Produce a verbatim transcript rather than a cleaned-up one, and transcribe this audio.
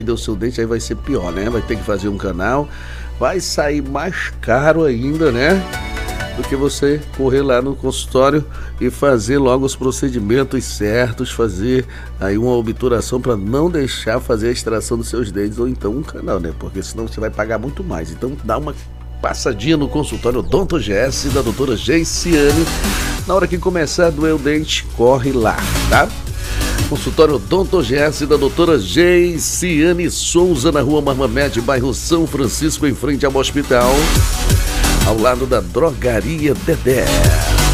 o seu dente, aí vai ser pior, né? Vai ter que fazer um canal, vai sair mais caro ainda, né? Do que você correr lá no consultório e fazer logo os procedimentos certos, fazer aí uma obturação para não deixar fazer a extração dos seus dentes ou então um canal, né? Porque senão você vai pagar muito mais. Então dá uma passadinha no consultório Odonto G S da doutora Geiciane. Na hora que começar a doer o dente, corre lá, tá? Consultório Odonto G S da doutora Geiciane Souza, na rua Marmamede, bairro São Francisco, em frente ao hospital, ao lado da drogaria Dedé.